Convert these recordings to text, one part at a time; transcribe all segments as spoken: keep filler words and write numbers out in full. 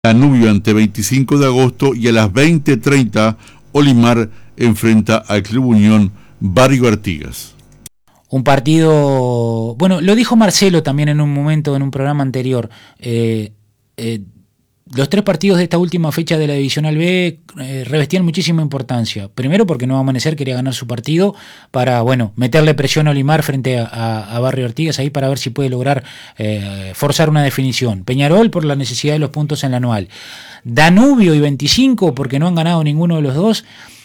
Danubio ante veinticinco de agosto y a las veinte treinta Olimar enfrenta al Club Unión Barrio Artigas. Un partido, bueno, lo dijo Marcelo también en un momento, en un programa anterior, eh, eh, los tres partidos de esta última fecha de la Divisional B eh, revestían muchísima importancia. Primero porque Nuevo Amanecer quería ganar su partido para, bueno, meterle presión a Olimar frente a, a, a Barrio Artigas ahí para ver si puede lograr eh, forzar una definición. Peñarol por la necesidad de los puntos en la anual. Danubio y veinticinco porque no han ganado ninguno de los dos.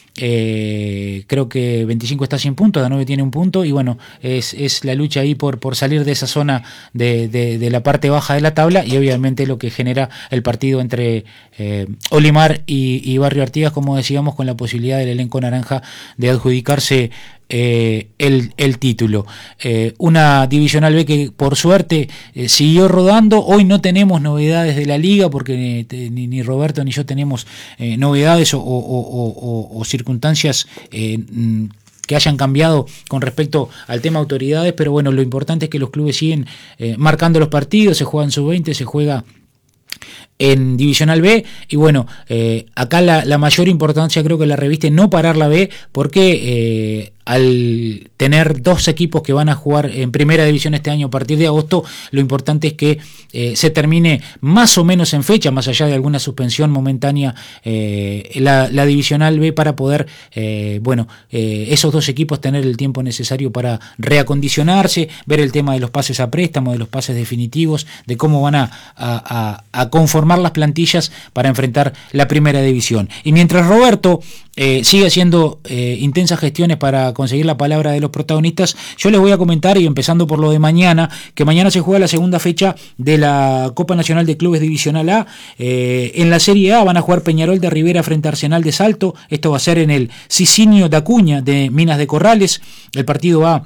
Eh, creo que veinticinco está sin puntos, Danubio tiene un punto y bueno, es, es la lucha ahí por, por salir de esa zona de, de, de la parte baja de la tabla y obviamente lo que genera el partido entre eh, Olimar y, y Barrio Artigas, como decíamos, con la posibilidad del elenco naranja de adjudicarse Eh, el, el título. Eh, una Divisional B que por suerte eh, siguió rodando. Hoy no tenemos novedades de la liga porque eh, ni, ni Roberto ni yo tenemos eh, novedades o, o, o, o, o circunstancias eh, que hayan cambiado con respecto al tema autoridades, pero bueno, lo importante es que los clubes siguen eh, marcando los partidos, se juegan sub veinte, se juega en Divisional B y bueno, eh, acá la, la mayor importancia creo que la reviste no parar la B porque eh, al tener dos equipos que van a jugar en primera división este año a partir de agosto, lo importante es que eh, se termine más o menos en fecha, más allá de alguna suspensión momentánea, eh, la, la Divisional B para poder, eh, bueno, eh, esos dos equipos tener el tiempo necesario para reacondicionarse, ver el tema de los pases a préstamo, de los pases definitivos, de cómo van a, a, a conformar las plantillas para enfrentar la primera división. Y mientras Roberto eh, sigue haciendo eh, intensas gestiones para conseguir la palabra de los protagonistas, yo les voy a comentar, y empezando por lo de mañana, que mañana se juega la segunda fecha de la Copa Nacional de Clubes Divisional A. Eh, en la Serie A van a jugar Peñarol de Rivera frente a Arsenal de Salto. Esto va a ser en el Cicinio de Acuña de Minas de Corrales. El partido va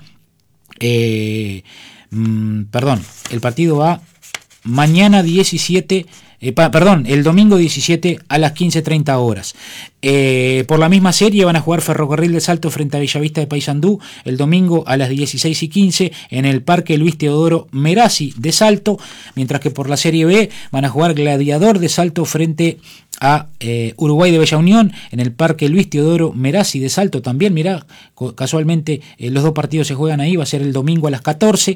eh, mmm, perdón, el partido va mañana diecisiete Eh, pa, perdón, el domingo diecisiete a las quince treinta horas. Eh, por la misma serie van a jugar Ferrocarril de Salto frente a Bellavista de Paysandú el domingo a las dieciséis y quince en el Parque Luis Teodoro Merazzi de Salto, mientras que por la Serie B van a jugar Gladiador de Salto frente a eh, Uruguay de Bella Unión en el Parque Luis Teodoro Merazzi de Salto también. Mirá, casualmente eh, los dos partidos se juegan ahí, va a ser el domingo a las catorce.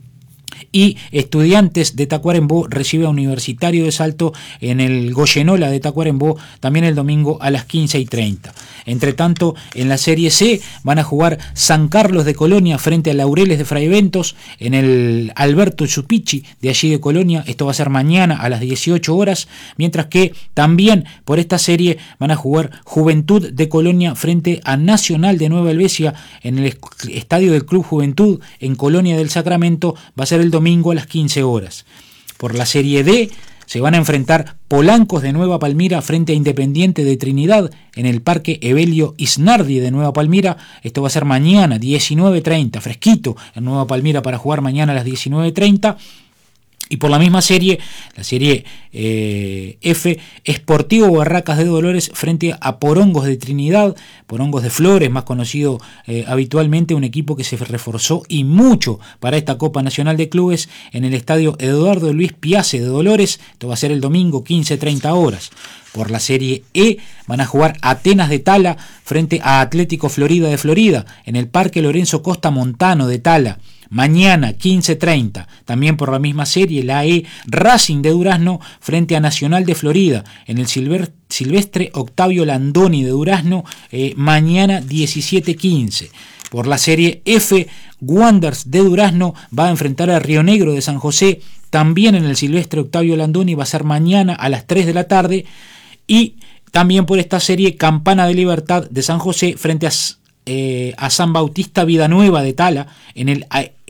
Y Estudiantes de Tacuarembó recibe a Universitario de Salto en el Goyenola de Tacuarembó también el domingo a las quince y treinta. Entre tanto, en la Serie C van a jugar San Carlos de Colonia frente a Laureles de Fray Bentos en el Alberto Chupichi de allí de Colonia. Esto va a ser mañana a las dieciocho horas, mientras que también por esta serie van a jugar Juventud de Colonia frente a Nacional de Nueva Helvecia en el Estadio del Club Juventud en Colonia del Sacramento. Va a ser el domingo a las quince horas. Por la Serie D se van a enfrentar Polancos de Nueva Palmira frente a Independiente de Trinidad en el Parque Evelio Isnardi de Nueva Palmira. Esto va a ser mañana diecinueve treinta, fresquito en Nueva Palmira para jugar mañana a las diecinueve treinta. Y por la misma serie, la serie eh, F, Sportivo Barracas de Dolores frente a Porongos de Trinidad, Porongos de Flores, más conocido eh, habitualmente, un equipo que se reforzó y mucho para esta Copa Nacional de Clubes en el Estadio Eduardo Luis Piace de Dolores. Esto va a ser el domingo quince treinta horas. Por la Serie E van a jugar Atenas de Tala frente a Atlético Florida de Florida en el Parque Lorenzo Costa Montano de Tala. Mañana, quince treinta, también por la misma serie, la E, Racing de Durazno frente a Nacional de Florida, en el Silver, Silvestre Octavio Landoni de Durazno, eh, mañana diecisiete quince. Por la serie F, Wanderers de Durazno va a enfrentar a Río Negro de San José, también en el Silvestre Octavio Landoni, va a ser mañana a las tres de la tarde. Y también por esta serie, Campana de Libertad de San José frente a, eh, a San Bautista Vidanueva de Tala, en el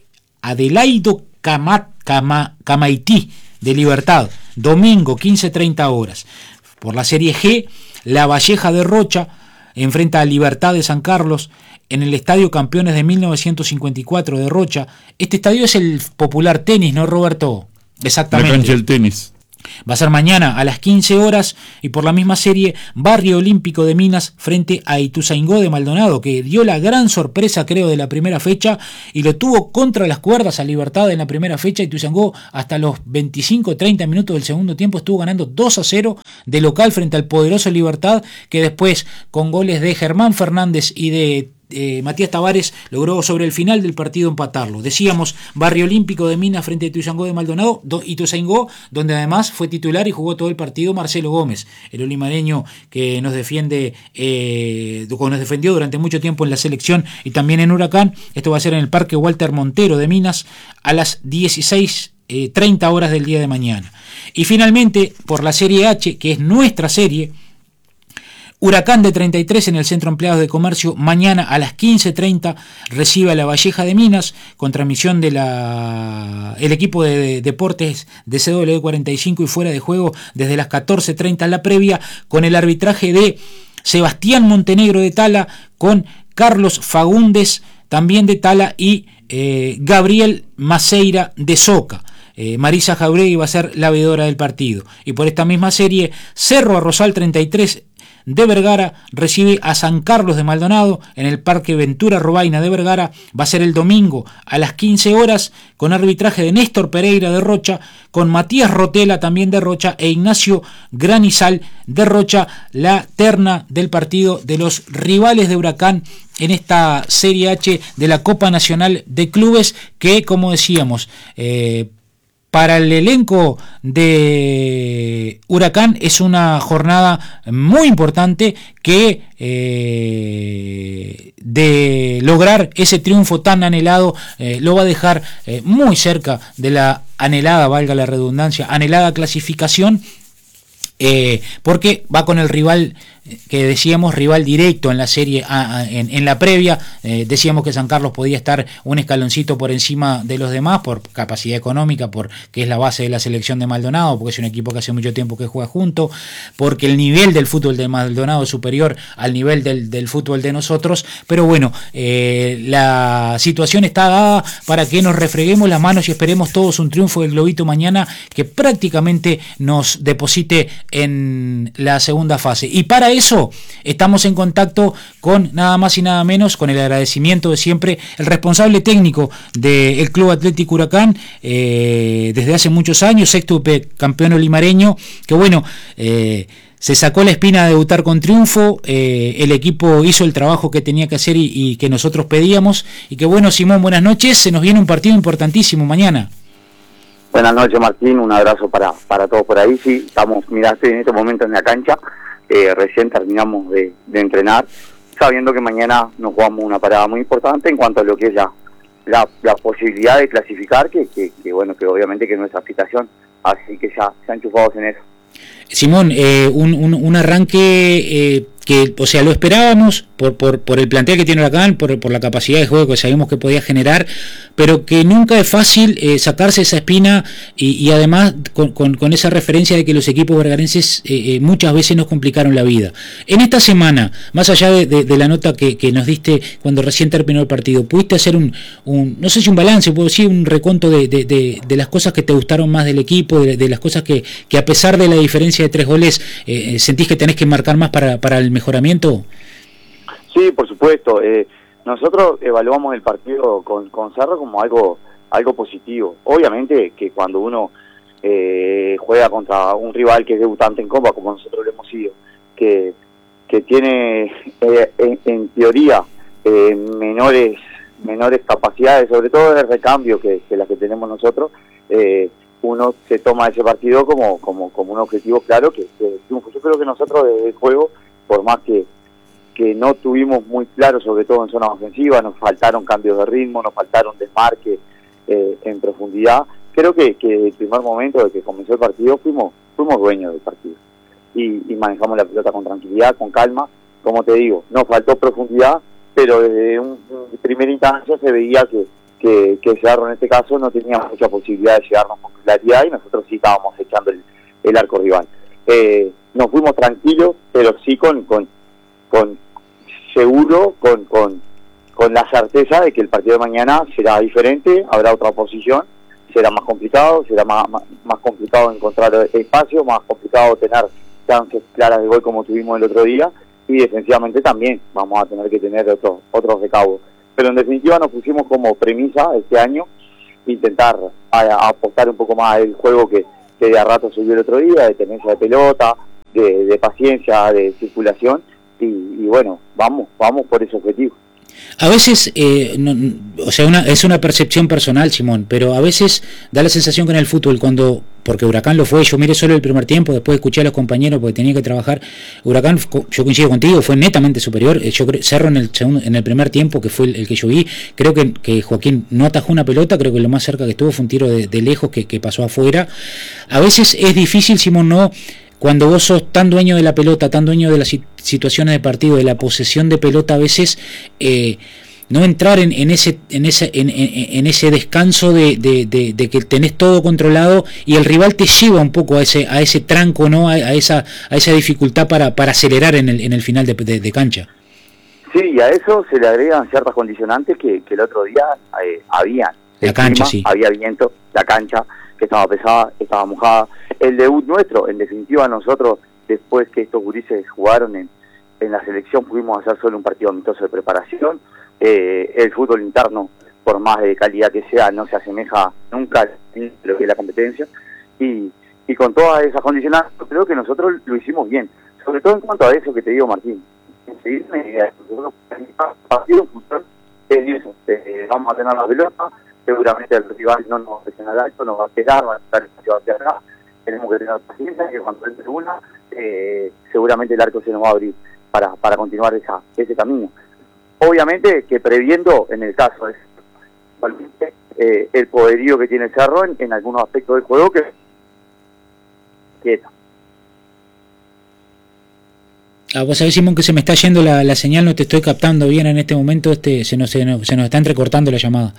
Adelaido Cama, Cama, Camaití de Libertad, domingo quince treinta horas. Por la Serie G, La Valleja de Rocha enfrenta a Libertad de San Carlos en el Estadio Campeones de mil novecientos cincuenta y cuatro de Rocha. Este estadio es el popular tenis, ¿no, Roberto? Exactamente. La cancha del tenis. Va a ser mañana a las quince horas y por la misma serie Barrio Olímpico de Minas frente a Ituzaingó de Maldonado, que dio la gran sorpresa creo de la primera fecha y lo tuvo contra las cuerdas a Libertad en la primera fecha. Ituzaingó hasta los veinticinco treinta minutos del segundo tiempo estuvo ganando dos a cero de local frente al poderoso Libertad, que después con goles de Germán Fernández y de Eh, Matías Tavares logró sobre el final del partido empatarlo. Decíamos, Barrio Olímpico de Minas frente a Ituzaingó de Maldonado, do, Ituzaingó, donde además fue titular y jugó todo el partido Marcelo Gómez, el olimareño que nos defiende, eh, nos defendió durante mucho tiempo en la selección y también en Huracán. Esto va a ser en el Parque Walter Montero de Minas a las dieciséis treinta horas del día de mañana. Y finalmente, por la Serie H, que es nuestra serie, Huracán de treinta y tres en el Centro Empleados de Comercio, mañana a las quince treinta recibe a La Valleja de Minas, con transmisión de la el equipo de, de deportes de C W cuarenta y cinco y fuera de juego desde las catorce treinta en la previa, con el arbitraje de Sebastián Montenegro de Tala, con Carlos Fagundes también de Tala y eh, Gabriel Maceira de Soca. Eh, Marisa Jauregui va a ser la veedora del partido. Y por esta misma serie, Cerro Arrozal treinta y tres de Vergara recibe a San Carlos de Maldonado en el Parque Ventura Robaina de Vergara. Va a ser el domingo a las quince horas, con arbitraje de Néstor Pereira de Rocha, con Matías Rotela también de Rocha e Ignacio Granizal de Rocha, la terna del partido de los rivales de Huracán en esta Serie H de la Copa Nacional de Clubes, que, como decíamos, eh, para el elenco de Huracán es una jornada muy importante que eh, de lograr ese triunfo tan anhelado eh, lo va a dejar eh, muy cerca de la anhelada, valga la redundancia, anhelada clasificación, eh, porque va con el rival que decíamos, rival directo en la serie a, en, en la previa. Eh, decíamos que San Carlos podía estar un escaloncito por encima de los demás por capacidad económica, porque es la base de la selección de Maldonado, porque es un equipo que hace mucho tiempo que juega junto, porque el nivel del fútbol de Maldonado es superior al nivel del, del fútbol de nosotros. Pero bueno, eh, la situación está dada para que nos refreguemos las manos y esperemos todos un triunfo del Globito mañana, que prácticamente nos deposite en la segunda fase. Y para eso estamos en contacto con nada más y nada menos, con el agradecimiento de siempre, el responsable técnico del Club Atlético Huracán, eh, desde hace muchos años, sexto campeón olimareño, que bueno, eh, se sacó la espina de debutar con triunfo, eh, el equipo hizo el trabajo que tenía que hacer y, y que nosotros pedíamos, y que bueno, Simón, buenas noches, se nos viene un partido importantísimo mañana. Buenas noches, Martín, un abrazo para, para todos por ahí. Sí, estamos, miraste en este momento en la cancha. Eh, recién terminamos de, de entrenar, sabiendo que mañana nos jugamos una parada muy importante en cuanto a lo que es la, la, la posibilidad de clasificar, que, que, que bueno, que obviamente que es nuestra aspiración, así que ya, ya enchufados en eso. Simón, eh, un, un, un arranque eh, que, o sea, lo esperábamos por, por, por el plantel que tiene Huracán, por, por la capacidad de juego que sabíamos que podía generar, pero que nunca es fácil eh, sacarse esa espina y, y además con, con, con esa referencia de que los equipos vergarenses eh, eh, muchas veces nos complicaron la vida. En esta semana, más allá de, de, de la nota que, que nos diste cuando recién terminó el partido, ¿pudiste hacer un, un no sé si un balance, puedo decir un reconto de, de, de, de las cosas que te gustaron más del equipo, de, de las cosas que, que a pesar de la diferencia de tres goles, eh, sentís que tenés que marcar más para, para el mejoramiento? Sí, por supuesto. Eh, nosotros evaluamos el partido con, con Cerro como algo algo positivo. Obviamente que cuando uno eh, juega contra un rival que es debutante en Copa, como nosotros lo hemos sido, que, que tiene eh, en, en teoría eh, menores menores capacidades, sobre todo de recambio que, que las que tenemos nosotros, eh, uno se toma ese partido como como como un objetivo claro que, que yo creo que nosotros desde el juego, por más que que no tuvimos muy claro, sobre todo en zona ofensiva, nos faltaron cambios de ritmo, nos faltaron desmarque eh, en profundidad. Creo que, que desde el primer momento de que comenzó el partido fuimos fuimos dueños del partido y, y manejamos la pelota con tranquilidad, con calma. Como te digo, nos faltó profundidad, pero desde un, un primera instancia se veía que que, que Cerro en este caso no tenía mucha posibilidad de llegarnos con claridad y nosotros sí estábamos echando el, el arco rival. Eh, nos fuimos tranquilos, pero sí con, con, con seguro, con, con, con la certeza de que el partido de mañana será diferente, habrá otra posición, será más complicado, será más, más, más complicado encontrar espacio, más complicado tener chances claras de gol como tuvimos el otro día, y defensivamente también vamos a tener que tener otros otros recaudos. Pero en definitiva nos pusimos como premisa este año intentar a, a apostar un poco más al juego que, que de a rato se vio el otro día, de tenencia de pelota, de, de paciencia, de circulación, y, y bueno, vamos, vamos por ese objetivo. A veces, eh, no, o sea, una, es una percepción personal, Simón, pero a veces da la sensación que en el fútbol, cuando, porque Huracán lo fue, yo miré solo el primer tiempo, después escuché a los compañeros porque tenía que trabajar, Huracán, yo coincido contigo, fue netamente superior, yo creo, Cerro en el segundo, en el primer tiempo, que fue el, el que yo vi, creo que, que Joaquín no atajó una pelota, creo que lo más cerca que estuvo fue un tiro de, de lejos que, que pasó afuera. A veces es difícil, Simón, no... Cuando vos sos tan dueño de la pelota, tan dueño de las situaciones de partido, de la posesión de pelota, a veces eh, no entrar en, en ese en ese en, en, en ese descanso de, de, de, de que tenés todo controlado y el rival te lleva un poco a ese a ese tranco, no a, a esa a esa dificultad para, para acelerar en el en el final de, de, de cancha. Sí, y a eso se le agregan ciertas condicionantes que, que el otro día eh, habían. La el cancha, clima, sí. Había viento, la cancha que estaba pesada, estaba mojada. El debut nuestro, en definitiva nosotros, después que estos gurises jugaron en, en la selección, pudimos hacer solo un partido amistoso de preparación. Eh, el fútbol interno, por más de calidad que sea, no se asemeja nunca a lo que es la competencia. Y, y con todas esas condiciones, creo que nosotros lo hicimos bien. Sobre todo en cuanto a eso que te digo, Martín. Seguir una idea. Nosotros, partido fútbol, es eso. Eh, vamos a tener la pelota. Seguramente el rival no nos va a presionar alto, nos va a pegar, va a estar espacio hacia atrás. Tenemos que tener paciencia, que cuando entre una, eh, seguramente el arco se nos va a abrir para, para continuar esa, ese camino. Obviamente que previendo, en el caso de eh, el poderío que tiene el Cerro en, en algunos aspectos del juego que quieta. Ah, vos sabés, Simón, que se me está yendo la, la señal, no te estoy captando bien en este momento, este se nos, se nos, se nos está entrecortando la llamada.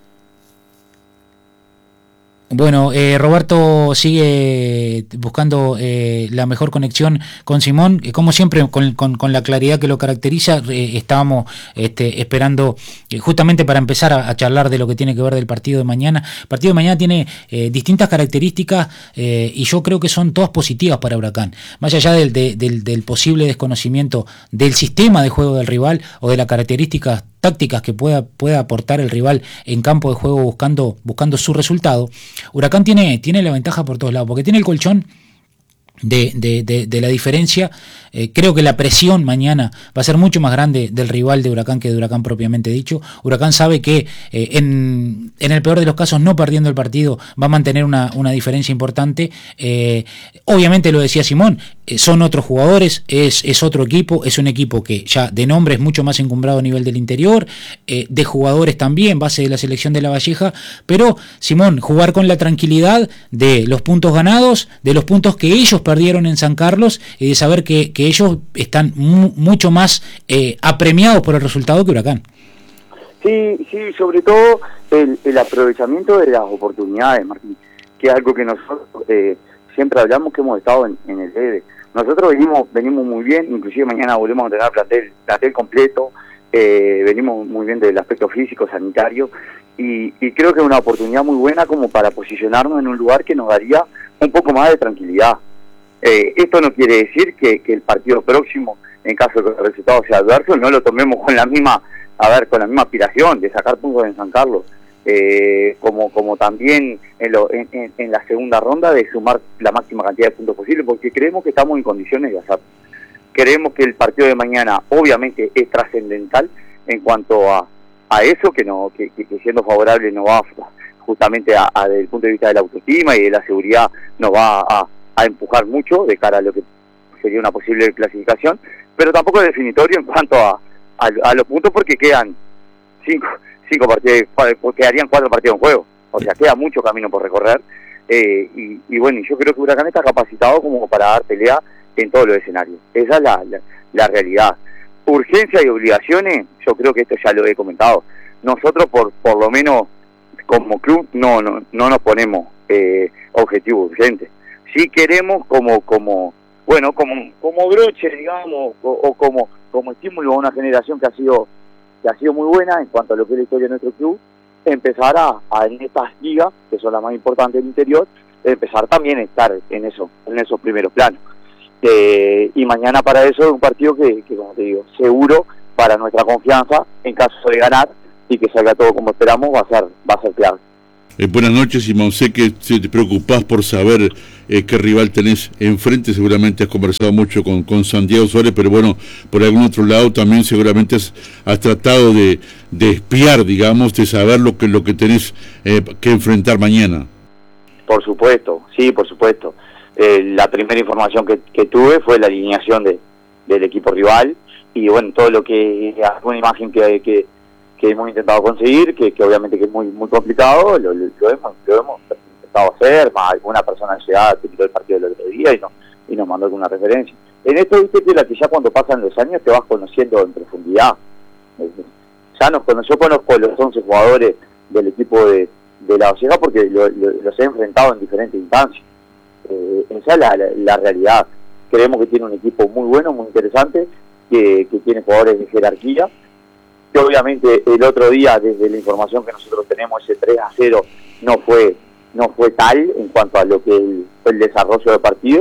Bueno, eh, Roberto sigue buscando eh, la mejor conexión con Simón, eh, como siempre con, con, con la claridad que lo caracteriza. Eh, estábamos este, esperando eh, justamente para empezar a, a charlar de lo que tiene que ver del partido de mañana. El partido de mañana tiene eh, distintas características eh, y yo creo que son todas positivas para Huracán, más allá del, de, del, del posible desconocimiento del sistema de juego del rival o de las características tácticas que pueda, pueda aportar el rival en campo de juego buscando, buscando su resultado. Huracán tiene, tiene la ventaja por todos lados, porque tiene el colchón de, de, de, de la diferencia. Eh, creo que la presión mañana va a ser mucho más grande del rival de Huracán que de Huracán propiamente dicho. Huracán sabe que eh, en, en el peor de los casos, no perdiendo el partido, va a mantener una, una diferencia importante. Eh, obviamente lo decía Simón, eh, son otros jugadores, es, es otro equipo, es un equipo que ya de nombre es mucho más encumbrado a nivel del interior, eh, de jugadores también, base de la selección de La Valleja, pero Simón, jugar con la tranquilidad de los puntos ganados, de los puntos que ellos perdieron en San Carlos y de saber que, que ellos están mu mucho más eh, apremiados por el resultado que Huracán. Sí, sí, sobre todo el, el aprovechamiento de las oportunidades, Martín, que es algo que nosotros eh, siempre hablamos que hemos estado en, en el debe. Nosotros venimos venimos muy bien, inclusive mañana volvemos a tener plantel, plantel completo, eh, venimos muy bien del aspecto físico, sanitario, y, y creo que es una oportunidad muy buena como para posicionarnos en un lugar que nos daría un poco más de tranquilidad. Eh, esto no quiere decir que, que el partido próximo, en caso de que el resultado sea adverso, no lo tomemos con la misma, a ver, con la misma aspiración de sacar puntos en San Carlos, eh, como como también en, lo, en, en, en la segunda ronda de sumar la máxima cantidad de puntos posible, porque creemos que estamos en condiciones de hacerlo. Creemos que el partido de mañana, obviamente, es trascendental en cuanto a, a eso, que no que, que, que siendo favorable nos va justamente a, a, desde el punto de vista de la autoestima y de la seguridad, nos va a a empujar mucho de cara a lo que sería una posible clasificación, pero tampoco es definitorio en cuanto a, a, a los puntos, porque quedan cinco, cinco partidos, quedarían cuatro partidos en juego, o sea, queda mucho camino por recorrer, eh, y, y bueno, yo creo que Huracán está capacitado como para dar pelea en todos los escenarios, esa es la, la, la realidad. Urgencia y obligaciones, yo creo que esto ya lo he comentado, nosotros por por lo menos como club no, no, no nos ponemos eh, objetivos urgentes. Sí queremos como como bueno como como broche, digamos, o, o como como estímulo a una generación que ha sido que ha sido muy buena en cuanto a lo que es la historia de nuestro club, empezar a, a en estas ligas, que son las más importantes del interior, empezar también a estar en eso, en esos primeros planos. Eh, y mañana para eso es un partido que, que, como te digo, seguro para nuestra confianza, en caso de ganar y que salga todo como esperamos, va a ser, va a ser clave. Eh, buenas noches, Simón. Sé que te preocupás por saber eh, qué rival tenés enfrente. Seguramente has conversado mucho con, con Santiago Suárez, pero bueno, por algún otro lado también seguramente has, has tratado de, de espiar, digamos, de saber lo que, lo que tenés eh, que enfrentar mañana. Por supuesto, sí, por supuesto. Eh, la primera información que, que tuve fue la alineación de, del equipo rival y bueno, todo lo que, alguna imagen que... que que hemos intentado conseguir, que, que obviamente que es muy muy complicado, lo, lo, lo, hemos, lo hemos intentado hacer, más alguna persona llegada que tiró el partido del otro día y, no, y nos mandó alguna referencia. En esto, viste que la que ya cuando pasan los años te vas conociendo en profundidad. Ya nos conozco, yo conozco los once jugadores del equipo de, de La Valleja porque lo, lo, los he enfrentado en diferentes instancias. Eh, esa es la, la, la realidad. Creemos que tiene un equipo muy bueno, muy interesante, que, que tiene jugadores de jerarquía, que obviamente el otro día, desde la información que nosotros tenemos, ese tres a cero no fue no fue tal en cuanto a lo que el, fue el desarrollo del partido,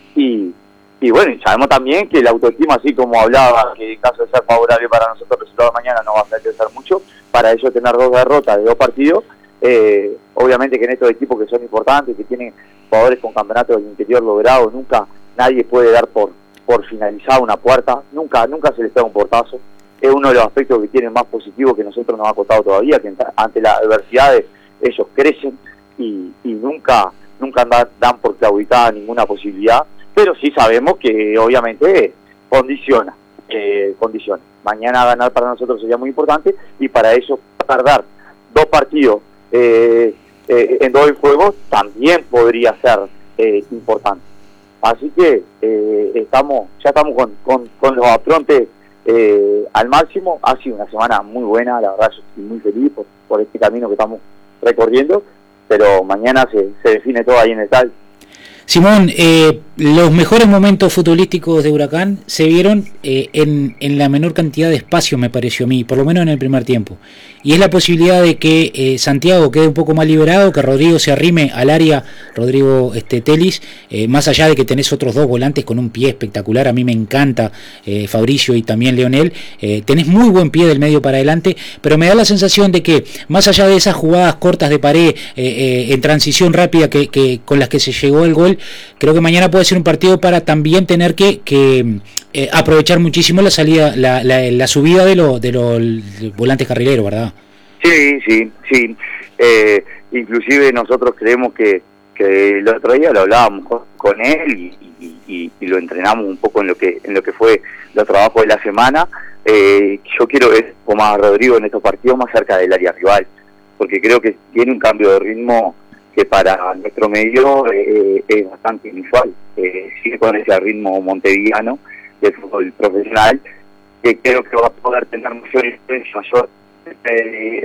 y, y bueno, y sabemos también que la autoestima, así como hablaba, que en caso de ser favorable para nosotros el resultado de mañana no va a crecer mucho, para ello tener dos derrotas de dos partidos, eh, obviamente que en estos equipos que son importantes, que tienen jugadores con campeonatos del interior logrados, nunca nadie puede dar por, por finalizada una puerta, nunca, nunca se les pega un portazo. Es uno de los aspectos que tienen más positivos que nosotros nos ha costado todavía, que ante las adversidades ellos crecen y, y nunca nunca dan, dan por claudicada ninguna posibilidad, pero sí sabemos que obviamente condiciona, eh, condiciona. Mañana ganar para nosotros sería muy importante y para eso tardar dos partidos eh, eh, en dos juegos también podría ser eh, importante. Así que eh, estamos ya estamos con, con, con los afrontes Eh, al máximo. Ha sido una semana muy buena, la verdad yo estoy muy feliz por, por este camino que estamos recorriendo, pero mañana se, se define todo ahí en el tal. Simón, eh, los mejores momentos futbolísticos de Huracán se vieron eh, en, en la menor cantidad de espacio, me pareció a mí, por lo menos en el primer tiempo. Y es la posibilidad de que eh, Santiago quede un poco más liberado, que Rodrigo se arrime al área, Rodrigo este, Telis, eh, más allá de que tenés otros dos volantes con un pie espectacular, a mí me encanta eh, Fabricio y también Leonel, eh, tenés muy buen pie del medio para adelante, pero me da la sensación de que más allá de esas jugadas cortas de pared, eh, eh, en transición rápida que, que con las que se llegó el gol, creo que mañana puede ser un partido para también tener que, que eh, aprovechar muchísimo la salida, la, la, la subida de los de los volantes carrileros, ¿verdad? Sí, sí, sí. Eh, inclusive nosotros creemos que, que el otro día lo hablábamos con, con él y, y, y, y lo entrenamos un poco en lo que en lo que fue los trabajos de la semana. Eh, yo quiero ver como a Rodrigo en estos partidos más cerca del área rival, porque creo que tiene un cambio de ritmo que para nuestro medio eh, es bastante inusual. Eh, sigue con ese ritmo montevideano del fútbol profesional, que creo que va a poder tener mayor influencia, mayor eh,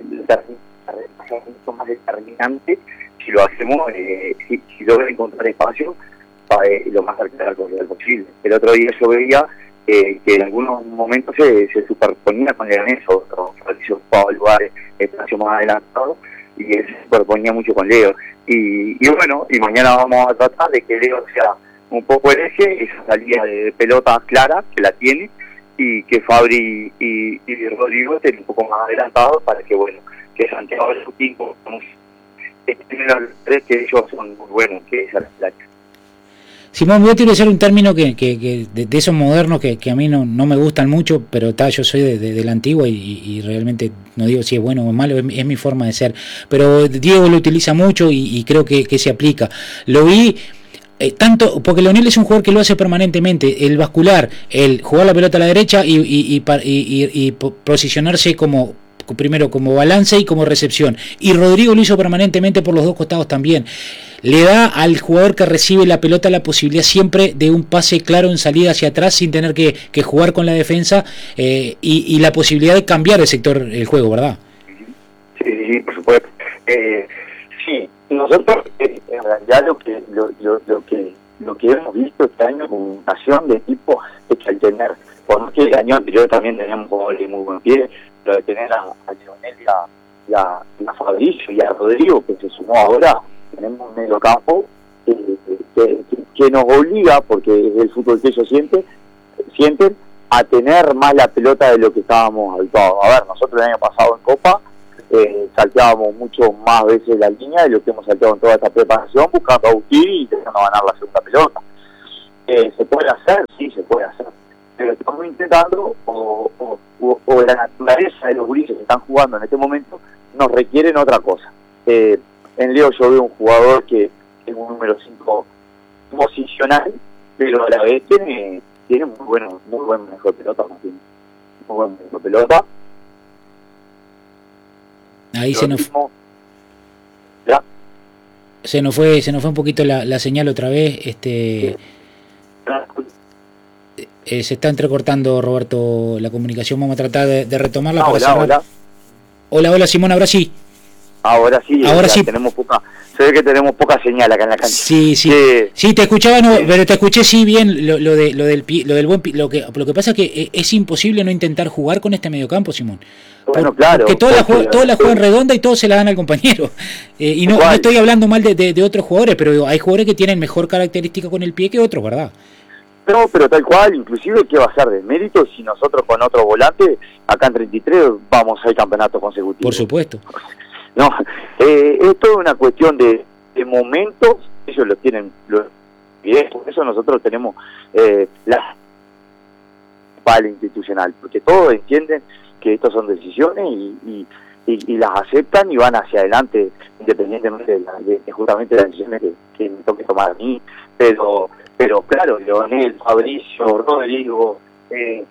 mucho más determinante si lo hacemos, eh, si, si logra encontrar espacio para, eh, lo más cerca del corredor posible. El otro día yo veía eh, que en algunos momentos se, se superponía con Leonel, otro Fabricio ocupaba lugares espacio más adelantado y él se superponía mucho con Leo. Y, y bueno, y mañana vamos a tratar de que Leo sea un poco el eje, esa salida de pelota clara, que la tiene, y que Fabri y, y Rodrigo estén un poco más adelantados para que, bueno, que Santiago de su equipo, tienen los tres que ellos son muy buenos, que es la. Simón, voy a utilizar un término que, que, que de, de esos modernos que, que a mí no, no me gustan mucho, pero ta, yo soy de, de, de la antigua y, y realmente no digo si es bueno o malo, es, es mi forma de ser. Pero Diego lo utiliza mucho y, y creo que, que se aplica. Lo vi eh, tanto, porque Leonel es un jugador que lo hace permanentemente, el bascular, el jugar la pelota a la derecha y, y, y, y, y, y posicionarse como primero como balance y como recepción, y Rodrigo lo hizo permanentemente por los dos costados también. Le da al jugador que recibe la pelota la posibilidad siempre de un pase claro en salida hacia atrás sin tener que, que jugar con la defensa, eh, y, y la posibilidad de cambiar el sector del juego, ¿verdad? Sí, sí, por supuesto. Eh, sí, nosotros eh, en realidad lo que lo, lo, lo que lo que hemos visto este año con comunicación de equipo es que al tener, por más que el año anterior también teníamos jugadores de muy buen pie, pero de tener a, a Leonel y a, y a, y a Fabricio y a Rodrigo, que se sumó ahora, tenemos un medio campo eh, que, que nos obliga, porque es el fútbol que ellos sienten, sienten, a tener más la pelota de lo que estábamos habituados. A ver, nosotros el año pasado en Copa eh, salteábamos mucho más veces la línea de lo que hemos salteado en toda esta preparación, buscando a Agustín y intentando ganar la segunda pelota. Eh, ¿Se puede hacer? Sí, se puede hacer. Pero estamos intentando, o, o, o, o la naturaleza de los gurises que están jugando en este momento nos requieren otra cosa. Eh, en Leo yo veo un jugador que es un número cinco posicional, pero a la vez tiene, tiene muy, bueno, muy buen manejo de pelota, Martín. Muy buen manejo de pelota. Ahí se nos, mismo, ¿ya? se nos fue se nos fue un poquito la, la señal otra vez. Este eh, se está entrecortando, Roberto, la comunicación. Vamos a tratar de, de retomarla. Ah, para hola, cerrar. hola. Hola, hola, Simón, ahora sí. Ahora sí, Ahora ya sí. Tenemos poca, se ve que tenemos poca señal acá en la cancha. Sí, sí. Eh, sí, te escuchaba, no, sí. pero te escuché sí bien lo, lo de lo del pie, lo del buen pie, lo que lo que pasa es que es imposible no intentar jugar con este mediocampo, Simón. Bueno, Por, claro. Porque todas las porque, todas las juegan redonda y todos se la dan al compañero. Eh, y no, no estoy hablando mal de, de, de otros jugadores, pero digo, hay jugadores que tienen mejor característica con el pie que otros, ¿verdad? No, pero tal cual, inclusive, ¿qué va a ser de mérito si nosotros con otro volante, acá en treinta y tres, vamos al campeonato consecutivo? Por supuesto. No, eh, es toda una cuestión de, de momentos, ellos lo tienen lo, bien, por eso nosotros tenemos eh, la pala institucional, porque todos entienden que estas son decisiones y, y, y, y las aceptan y van hacia adelante, independientemente de, la, de, de justamente las decisiones que, que me toque tomar a mí, pero... Pero claro, Leonel, Fabricio, Rodrigo... Eh...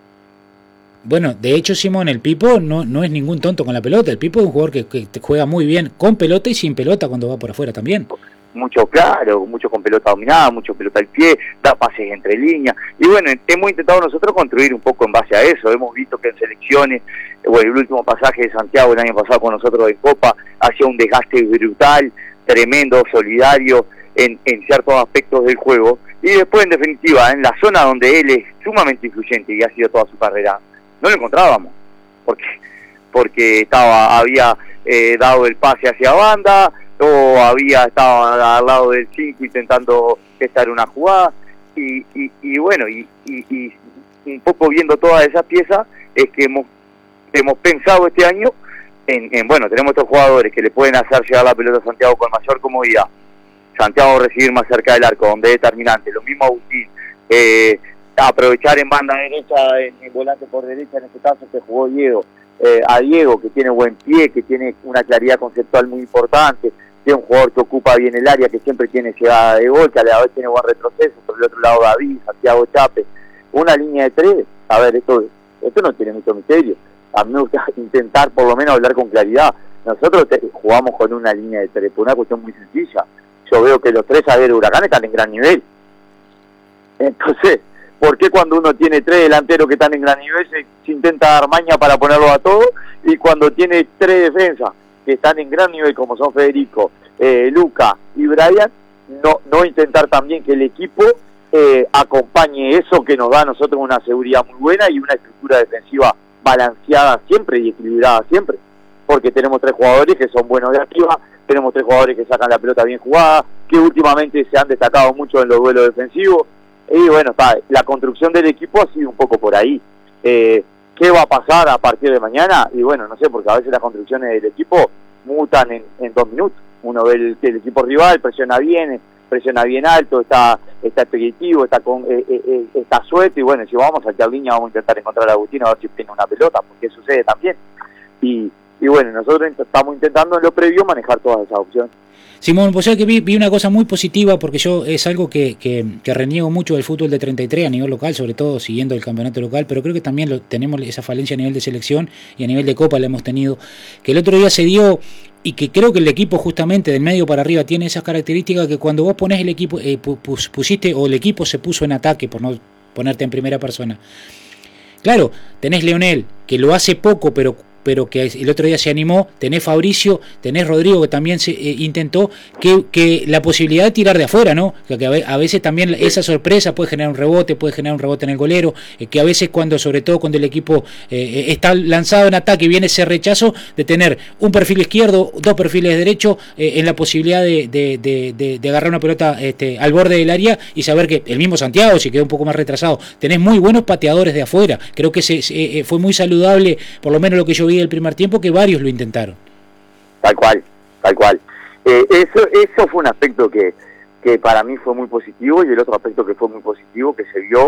Bueno, de hecho, Simón, el Pipo no, no es ningún tonto con la pelota. El Pipo es un jugador que, que te juega muy bien con pelota y sin pelota cuando va por afuera también. Mucho claro, mucho con pelota dominada, mucho pelota al pie, da pases entre líneas. Y bueno, hemos intentado nosotros construir un poco en base a eso. Hemos visto que en selecciones, bueno, el último pasaje de Santiago el año pasado con nosotros en Copa, hacía un desgaste brutal, tremendo, solidario, En, en ciertos aspectos del juego, y después en definitiva en la zona donde él es sumamente influyente y ha sido toda su carrera, no lo encontrábamos porque porque estaba había eh, dado el pase hacia banda o había estado al lado del cinco intentando gestar una jugada y, y, y bueno y, y, y un poco viendo todas esas piezas es que hemos hemos pensado este año en, en bueno, tenemos estos jugadores que le pueden hacer llegar la pelota a Santiago con mayor comodidad, Santiago recibir más cerca del arco, donde es determinante, lo mismo Agustín, eh, aprovechar en banda derecha, en, en volante por derecha, en este caso que jugó Diego, eh, a Diego, que tiene buen pie, que tiene una claridad conceptual muy importante, que es un jugador que ocupa bien el área, que siempre tiene llegada de gol, que a la vez tiene buen retroceso, por el otro lado David, Santiago Chape, una línea de tres, a ver, esto, esto no tiene mucho misterio, a mí me gusta intentar por lo menos hablar con claridad, nosotros te, jugamos con una línea de tres, por una cuestión muy sencilla. Yo veo que los tres zagueros de Huracán están en gran nivel. Entonces, ¿por qué cuando uno tiene tres delanteros que están en gran nivel se, se intenta dar maña para ponerlo a todos? Y cuando tiene tres defensas que están en gran nivel, como son Federico, eh, Luca y Brian, no, no intentar también que el equipo eh, acompañe eso que nos da a nosotros una seguridad muy buena y una estructura defensiva balanceada siempre y equilibrada siempre. Porque tenemos tres jugadores que son buenos de arriba, tenemos tres jugadores que sacan la pelota bien jugada, que últimamente se han destacado mucho en los duelos defensivos, y bueno, está, la construcción del equipo ha sido un poco por ahí. Eh, ¿Qué va a pasar a partir de mañana? Y bueno, no sé, porque a veces las construcciones del equipo mutan en, en dos minutos. Uno ve el, el equipo rival, presiona bien, presiona bien alto, está está expeditivo, está con eh, eh, está suelto, y bueno, si vamos a sacar línea, vamos a intentar encontrar a Agustín a ver si tiene una pelota, porque sucede también. Y Y bueno, nosotros estamos intentando en lo previo manejar todas esas opciones. Simón, vos sabés que vi, vi una cosa muy positiva, porque yo es algo que, que, que reniego mucho del fútbol de treinta y tres a nivel local, sobre todo siguiendo el campeonato local, pero creo que también lo, tenemos esa falencia a nivel de selección y a nivel de Copa la hemos tenido, que el otro día se dio, y que creo que el equipo justamente del medio para arriba tiene esas características, que cuando vos ponés el equipo, eh, pus, pusiste, o el equipo se puso en ataque, por no ponerte en primera persona. Claro, tenés Leonel, que lo hace poco, pero pero que el otro día se animó. Tenés Fabricio, tenés Rodrigo, que también se eh, intentó, que, que la posibilidad de tirar de afuera, ¿no? Que a veces también esa sorpresa puede generar un rebote, puede generar un rebote en el golero, eh, que a veces cuando, sobre todo cuando el equipo eh, está lanzado en ataque y viene ese rechazo, de tener un perfil izquierdo, dos perfiles derechos, eh, en la posibilidad de, de, de, de, de agarrar una pelota este, al borde del área y saber que el mismo Santiago, si quedó un poco más retrasado, tenés muy buenos pateadores de afuera. Creo que se, se, eh, fue muy saludable, por lo menos lo que yo vi del primer tiempo, que varios lo intentaron. Tal cual, tal cual. Eh, eso, eso fue un aspecto que, que para mí fue muy positivo, y el otro aspecto que fue muy positivo, que se vio